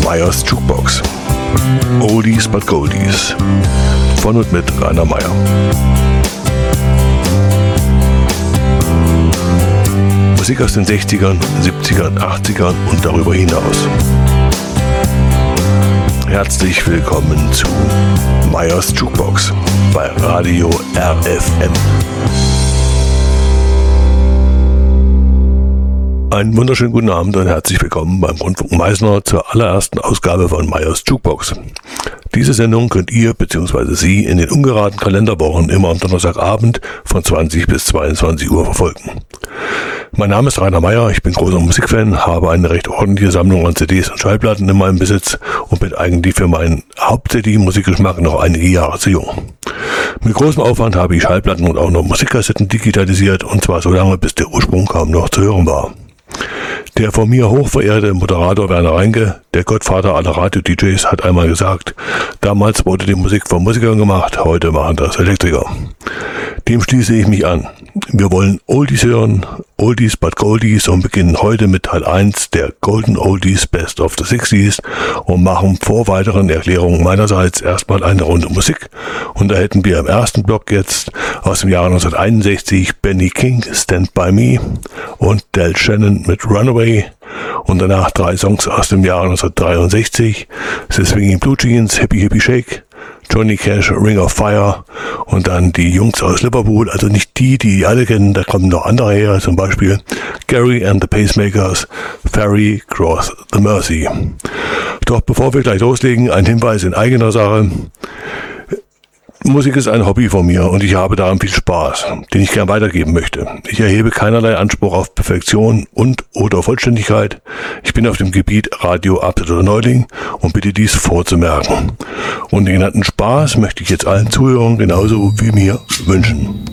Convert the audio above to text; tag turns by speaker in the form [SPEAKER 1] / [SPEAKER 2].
[SPEAKER 1] Meyers Jukebox. Oldies but Goldies. Von und mit Rainer Meyer. Musik aus den 60ern, 70ern, 80ern und darüber hinaus. Herzlich willkommen zu Meyers Jukebox bei Radio RFM. Einen wunderschönen guten Abend und herzlich willkommen beim Rundfunk Meißner zur allerersten Ausgabe von Meyers Jukebox. Diese Sendung könnt ihr bzw. Sie in den ungeraden Kalenderwochen immer am Donnerstagabend von 20 bis 22 Uhr verfolgen. Mein Name ist Rainer Meyer, ich bin großer Musikfan, habe eine recht ordentliche Sammlung an CDs und Schallplatten in meinem Besitz und bin eigentlich für meinen Haupt-CD-Musikgeschmack noch einige Jahre zu jung. Mit großem Aufwand habe ich Schallplatten und auch noch Musikkassetten digitalisiert und zwar so lange, bis der Ursprung kaum noch zu hören war. Der von mir hochverehrte Moderator Werner Reinke, der Gottvater aller Radio-DJs, hat einmal gesagt, damals wurde die Musik von Musikern gemacht, heute machen das Elektriker. Dem schließe ich mich an. Wir wollen Oldies hören, Oldies but Goldies und beginnen heute mit Teil 1 der Golden Oldies Best of the 60s und machen vor weiteren Erklärungen meinerseits erstmal eine Runde Musik. Und da hätten wir im ersten Block jetzt aus dem Jahre 1961 Benny King, Stand By Me und Del Shannon mit Runaway und danach 3 Songs aus dem Jahre 1963, The Swinging Blue Jeans, Hippie Hippie Shake, Johnny Cash, Ring of Fire und dann die Jungs aus Liverpool, also nicht die alle kennen, da kommen noch andere her, zum Beispiel Gary and the Pacemakers, Ferry Cross the Mersey. Doch bevor wir gleich loslegen, ein Hinweis in eigener Sache. Musik ist ein Hobby von mir und ich habe daran viel Spaß, den ich gern weitergeben möchte. Ich erhebe keinerlei Anspruch auf Perfektion und oder Vollständigkeit. Ich bin auf dem Gebiet Radio absoluter Neuling und bitte dies vorzumerken. Und den genannten Spaß möchte ich jetzt allen Zuhörern genauso wie mir wünschen.